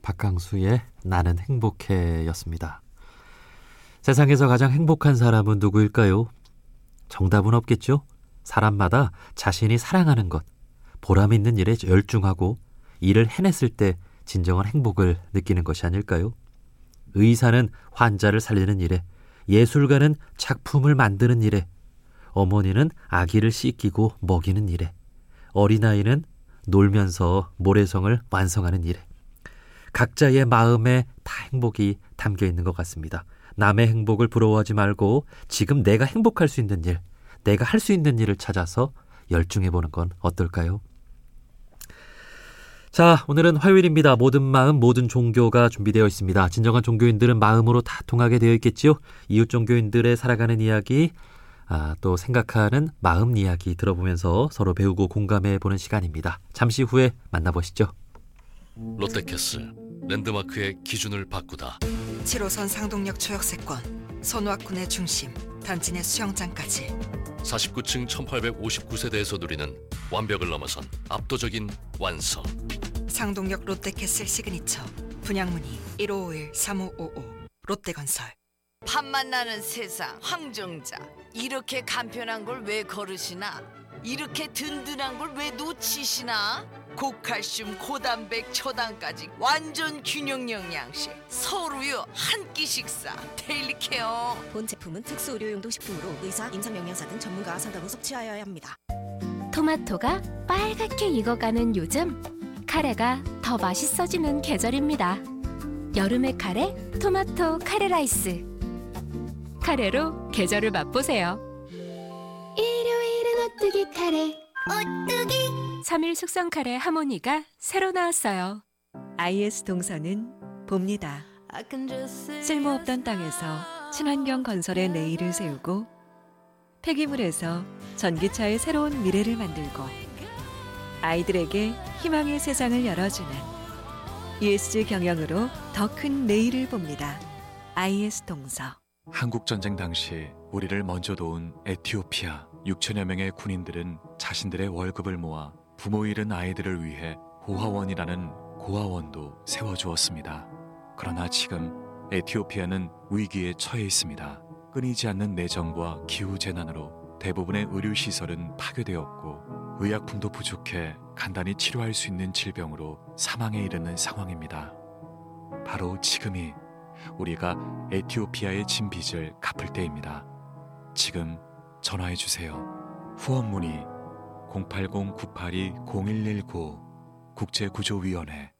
박강수의 나는 행복해였습니다. 세상에서 가장 행복한 사람은 누구일까요? 정답은 없겠죠? 사람마다 자신이 사랑하는 것, 보람 있는 일에 열중하고 일을 해냈을 때 진정한 행복을 느끼는 것이 아닐까요? 의사는 환자를 살리는 일에, 예술가는 작품을 만드는 일에, 어머니는 아기를 씻기고 먹이는 일에, 어린아이는 놀면서 모래성을 완성하는 일에, 각자의 마음에 다 행복이 담겨 있는 것 같습니다. 남의 행복을 부러워하지 말고 지금 내가 행복할 수 있는 일, 내가 할 수 있는 일을 찾아서 열중해보는 건 어떨까요? 자, 오늘은 화요일입니다. 모든 마음, 모든 종교가 준비되어 있습니다. 진정한 종교인들은 마음으로 다 통하게 되어 있겠지요. 이웃 종교인들의 살아가는 이야기, 또 생각하는 마음 이야기 들어보면서 서로 배우고 공감해보는 시간입니다. 잠시 후에 만나보시죠. 롯데캐슬 랜드마크의 기준을 바꾸다. 7호선 상동역 초역세권, 손호학군의 중심, 단지 내 수영장까지 49층 1859세대에서 누리는 완벽을 넘어선 압도적인 완성. 상동역 롯데캐슬 시그니처, 분양문의 1551-3555 롯데건설. 팝만 나는 세상 황정자, 이렇게 간편한 걸 왜 거르시나? 이렇게 든든한 걸 왜 놓치시나? 고칼슘, 고단백, 초당까지 완전 균형 영양식, 서울우유 한 끼 식사 데일리 케어. 본 제품은 특수 의료용도 식품으로 의사, 임상영양사 등 전문가와 상담 후 섭취하여야 합니다. 토마토가 빨갛게 익어가는 요즘, 카레가 더 맛있어지는 계절입니다. 여름의 카레, 토마토 카레 라이스. 카레로 계절을 맛보세요. 일요일은 오뚜기 카레. 오뚜기 3일 숙성 카레 하모니가 새로 나왔어요. IS 동서는 봅니다. 쓸모없던 땅에서 친환경 건설의 내일을 세우고, 폐기물에서 전기차의 새로운 미래를 만들고, 아이들에게 희망의 세상을 열어주는 ESG 경영으로 더 큰 내일을 봅니다. IS 동서. 한국전쟁 당시 우리를 먼저 도운 에티오피아 6천여 명의 군인들은 자신들의 월급을 모아 부모 잃은 아이들을 위해 고아원이라는 고아원도 세워주었습니다. 그러나 지금 에티오피아는 위기에 처해 있습니다. 끊이지 않는 내전과 기후재난으로 대부분의 의료시설은 파괴되었고, 의약품도 부족해 간단히 치료할 수 있는 질병으로 사망에 이르는 상황입니다. 바로 지금이 우리가 에티오피아의 진 빚을 갚을 때입니다. 지금 전화해주세요. 후원 문의 080-982-0119 국제구조위원회.